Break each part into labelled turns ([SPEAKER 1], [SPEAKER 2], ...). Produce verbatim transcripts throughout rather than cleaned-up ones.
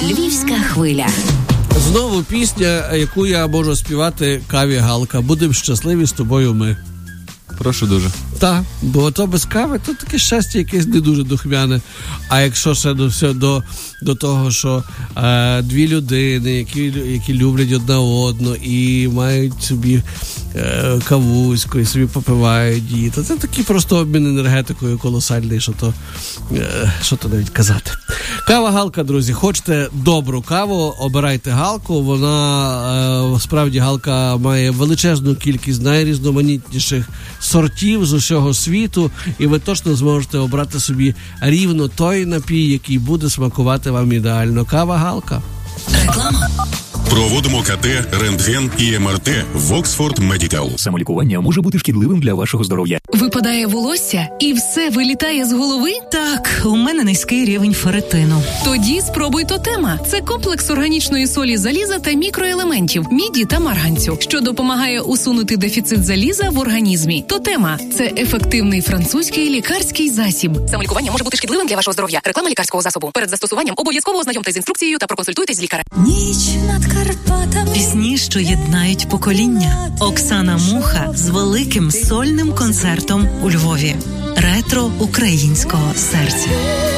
[SPEAKER 1] Львівська хвиля.
[SPEAKER 2] Знову пісня, яку я можу співати Каві Галка. Будемо щасливі з тобою ми.
[SPEAKER 3] Прошу дуже.
[SPEAKER 2] Так, бо то без кави, то таке щастя якесь не дуже духмяне. А якщо ще до, все, до, до того, що е, дві людини, які, які люблять одна одну і мають собі е, кавуську, і собі попивають її, то це такий просто обмін енергетикою колосальний, що то, е, що то навіть казати. Кава Галка, друзі. Хочете добру каву, обирайте Галку. Вона, е, справді, Галка має величезну кількість найрізноманітніших сортів з усього світу, і ви точно зможете обрати собі рівно той напій, який буде смакувати вам ідеально. Кава Галка.
[SPEAKER 1] Реклама.
[SPEAKER 4] Проводимо КТ, рентген і ем ар те в Оксфорд Медикал.
[SPEAKER 5] Самолікування може бути шкідливим для вашого здоров'я.
[SPEAKER 6] Випадає волосся і все вилітає з голови? Так, у мене низький рівень ферритину. Тоді спробуй Тотема. Це комплекс органічної солі заліза та мікроелементів, міді та марганцю, що допомагає усунути дефіцит заліза в організмі. Тотема – це ефективний французький лікарський засіб.
[SPEAKER 7] Самолікування може бути шкідливим для вашого здоров'я. Реклама лікарського засобу. Перед застосуванням обов'язково ознайомтесь з інструкцією та проконсультуйтесь з лікарем.
[SPEAKER 1] Ніч над Карпатами.
[SPEAKER 6] Пісні, що єднають покоління. Оксана Муха з великим сольним концертом у Львові. Ретро українського серця.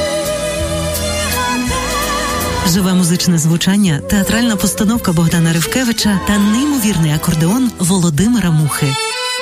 [SPEAKER 6] Живе музичне звучання, театральна постановка Богдана Ривкевича та неймовірний акордеон Володимира Мухи.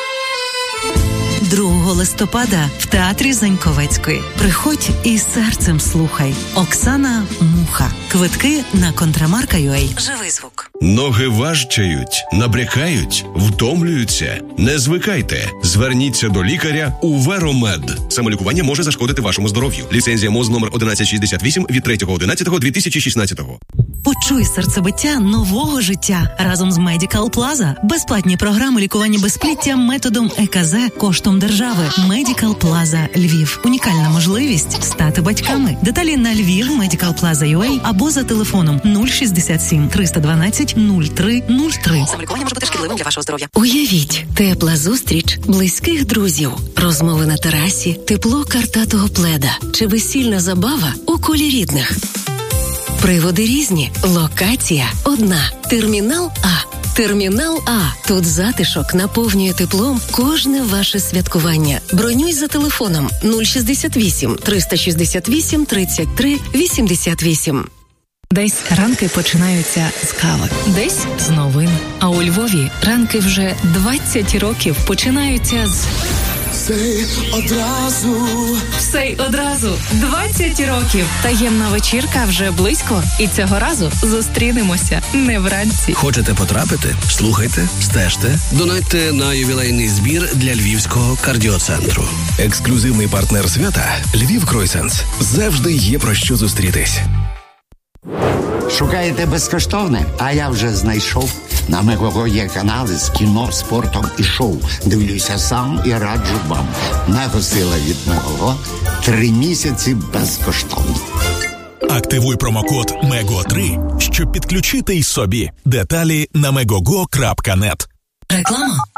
[SPEAKER 6] другого листопада в театрі Заньковецької. Приходь і серцем слухай. Оксана Муха. Квитки на контрамарка точка ю а. Живий звук.
[SPEAKER 8] Ноги важчають, набрякають, втомлюються. Не звикайте. Зверніться до лікаря у Веромед. Самолікування може зашкодити вашому здоров'ю. Ліцензія МОЗ номер одинадцять шістдесят вісім від третього одинадцятого дві тисячі шістнадцятого.
[SPEAKER 6] Почуй серцебиття нового життя разом з Medical Plaza. Безплатні програми лікування безпліття методом е ка зет коштом держави. Medical Plaza Львів. Унікальна можливість стати батьками. Деталі на Львів Medical Plaza точка ю а або за телефоном нуль шістдесят сім триста дванадцять нуль три нуль три.
[SPEAKER 7] Самолікування може бути шкідливим для вашого здоров'я.
[SPEAKER 1] Уявіть, тепла зустріч близьких друзів, розмови на терасі, тепло картатого пледа чи весільна забава у колі рідних. Приводи різні, локація одна. Термінал А. Термінал А. Тут затишок наповнює теплом кожне ваше святкування. Бронюй за телефоном нуль шістдесят вісім триста шістдесят вісім тридцять три вісімдесят вісім.
[SPEAKER 6] Десь ранки починаються з кави, десь з новин. А у Львові ранки вже двадцять років починаються з...
[SPEAKER 9] Все одразу.
[SPEAKER 6] Все одразу. двадцять років. Таємна вечірка вже близько. І цього разу зустрінемося не вранці.
[SPEAKER 2] Хочете потрапити? Слухайте, стежте, донатьте на ювілейний збір для Львівського кардіоцентру.
[SPEAKER 5] Ексклюзивний партнер свята – Львів Кройсенс. Завжди є про що зустрітись.
[SPEAKER 10] Шукаєте безкоштовне? А я вже знайшов. На Мегого є канали з кіно, спортом і шоу. Дивлюся сам і раджу вам. Мегосила від Мегого. Три місяці безкоштовно.
[SPEAKER 4] Активуй промокод мего три, щоб підключити й собі. Деталі на мегого крапка нет.
[SPEAKER 1] Реклама.